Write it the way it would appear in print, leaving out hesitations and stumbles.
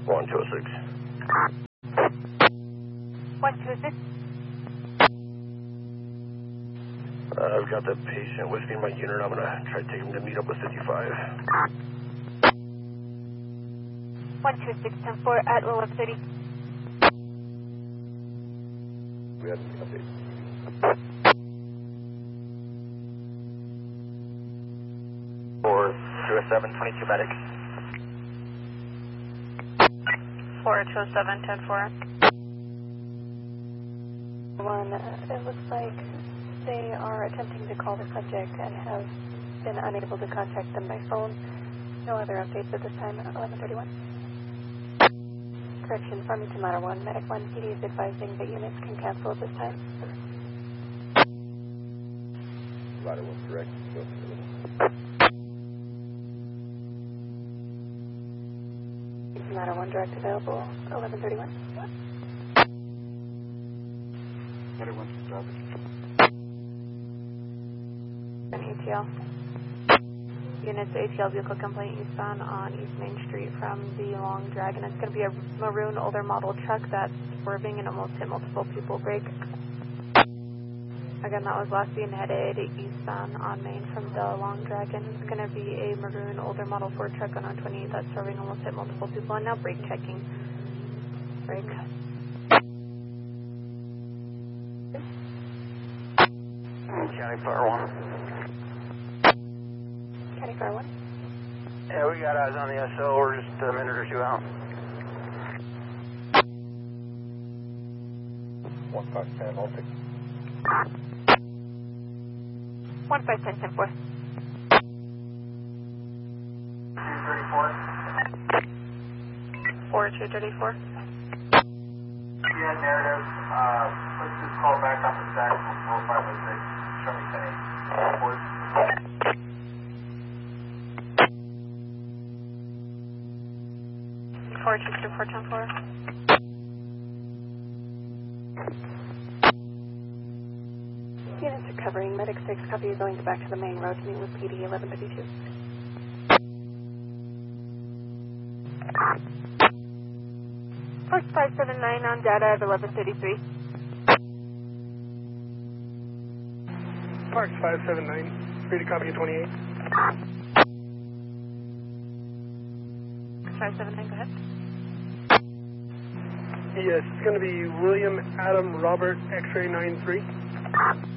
1206. 126. I've got the patient with me in my unit. I'm going to try to take him to meet up with 55. 126, 10-4 at 1130. We have an update. For 207, 22 medic. 4207, 10-4. It looks like they are attempting to call the subject and have been unable to contact them by phone. No other updates at this time. 1131. Correction, Farmington Ladder 1, Medic 1, PD is advising that units can cancel at this time. Ladder 1, correct. Ladder 1, direct available. 1131. Ladder 1, stop. An ATL. Units ATL vehicle complaint eastbound on East Main Street from the Long Dragon. It's going to be a maroon older model truck that's swerving and almost hit multiple people. Break. Again, that was last seen headed eastbound on Main from the Long Dragon. It's going to be a maroon older model Ford truck on 128 that's swerving, almost hit multiple people, and now brake checking. Brake. County Fire 1. County Fire 1. Yeah, we got eyes on the SO. We're just a minute or two out. 1510, I'll take. 1510, 10-4. 234. 4234. Yeah, narrative. Let's just call back on the stack from 4506. Show me 10-8. Report. Four two two 410-4. Units are covering. Medic 6, copy you going back to the main road to meet with PD 1132. First 579 on data at 1133. Parks 579, free to copy at 28. 579, go ahead. Yes, it's going to be William Adam Robert X-ray 93.